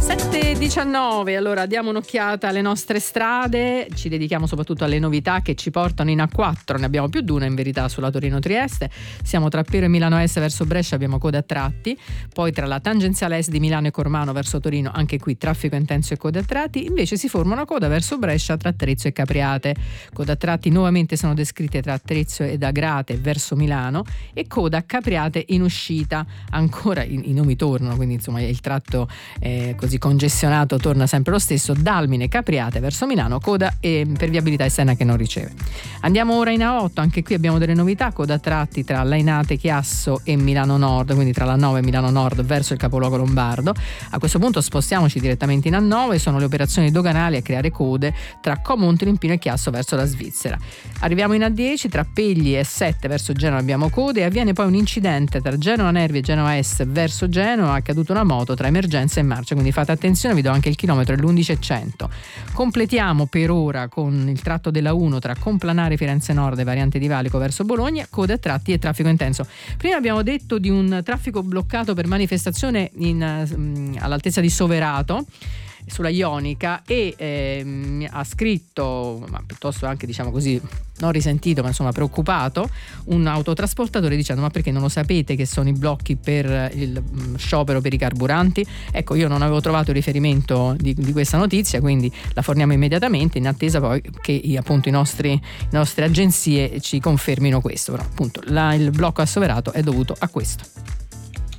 7:19, allora diamo un'occhiata alle nostre strade, ci dedichiamo soprattutto alle novità che ci portano in A4, ne abbiamo più di una in verità sulla Torino-Trieste, siamo tra Piero e Milano Est verso Brescia, abbiamo code a tratti, poi tra la tangenziale est di Milano e Cormano verso Torino, anche qui traffico intenso e code a tratti, invece si forma una coda verso Brescia tra Trezzo e Capriate, code a tratti nuovamente sono descritte tra Trezzo ed Agrate verso Milano e coda a Capriate in uscita, ancora i nomi tornano, quindi insomma il tratto così congestionato torna sempre lo stesso, Dalmine Capriate verso Milano, coda per viabilità esterna che non riceve. Andiamo ora in A8, anche qui abbiamo delle novità, coda a tratti tra Lainate Chiasso e Milano Nord, quindi tra la 9 e Milano Nord verso il capoluogo lombardo. A questo punto spostiamoci direttamente in A9, sono le operazioni doganali a creare code tra Como, Trimpino e Chiasso verso la Svizzera. Arriviamo in A10, tra Pegli e 7 verso Genova abbiamo code e avviene poi un incidente tra Genova Nervi e Genova Est verso Genova, è caduta una moto tra emergenza e marcia, quindi fate attenzione, vi do anche il chilometro, è l'11,100. Completiamo per ora con il tratto della 1 tra Complanare Firenze Nord e variante di Valico verso Bologna, code a tratti e traffico intenso. Prima abbiamo detto di un traffico bloccato per manifestazione all'altezza di Soverato sulla Ionica e ha scritto, ma piuttosto anche diciamo così non risentito ma insomma preoccupato, un autotrasportatore dicendo: ma perché non lo sapete che sono i blocchi per il sciopero per i carburanti? Ecco, io non avevo trovato il riferimento di questa notizia, quindi la forniamo immediatamente in attesa poi che appunto le nostre agenzie ci confermino questo, però appunto il blocco assoverato è dovuto a questo.